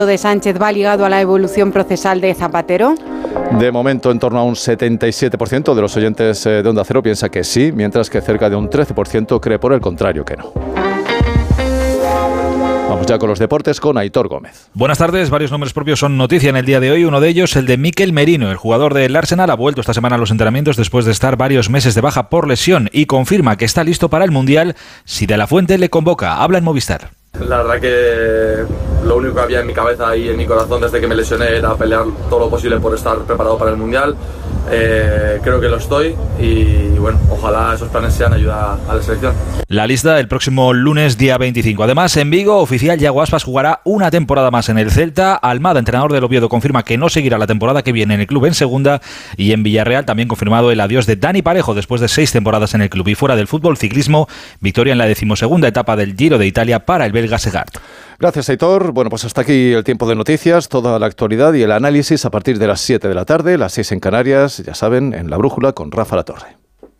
de Sánchez va ligado a la evolución procesal de Zapatero? De momento, en torno a un 77% de los oyentes de Onda Cero piensa que sí, mientras que cerca de un 13% cree por el contrario que no. Vamos ya con los deportes con Aitor Gómez. Buenas tardes. Varios nombres propios son noticia en el día de hoy. Uno de ellos, el de Mikel Merino. El jugador del Arsenal ha vuelto esta semana a los entrenamientos después de estar varios meses de baja por lesión y confirma que está listo para el Mundial si De La Fuente le convoca. Habla en Movistar. La verdad que lo único que había en mi cabeza y en mi corazón desde que me lesioné era pelear todo lo posible por estar preparado para el Mundial. Creo que lo estoy y bueno, ojalá esos planes sean ayuda a la selección. La lista el próximo lunes día 25. Además, en Vigo, oficial, Yago Aspas jugará una temporada más en el Celta. Almada, entrenador del Oviedo, confirma que no seguirá la temporada que viene en el club en segunda. Y en Villarreal también confirmado el adiós de Dani Parejo después de 6 temporadas en el club. Y fuera del fútbol, ciclismo, victoria en la 12ª etapa del Giro de Italia para el belga Segart. Gracias, Aitor. Bueno, pues hasta aquí el tiempo de noticias, toda la actualidad y el análisis a partir de las 7 de la tarde, las 6 en Canarias, ya saben, en La Brújula con Rafa Latorre.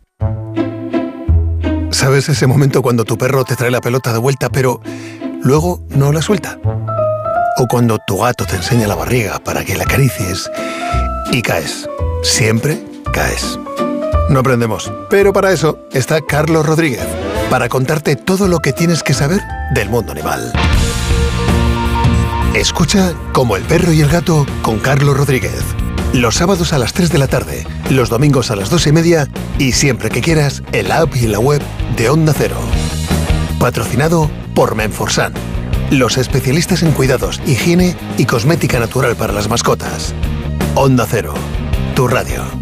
¿Sabes ese momento cuando tu perro te trae la pelota de vuelta, pero luego no la suelta? O cuando tu gato te enseña la barriga para que la acaricies y caes. Siempre caes. No aprendemos, pero para eso está Carlos Rodríguez, para contarte todo lo que tienes que saber del mundo animal. Escucha Como el perro y el gato con Carlos Rodríguez. Los sábados a las 3 de la tarde, los domingos a las 2:30 y siempre que quieras en la app y en la web de Onda Cero. Patrocinado por Menforsan, los especialistas en cuidados, higiene y cosmética natural para las mascotas. Onda Cero, tu radio.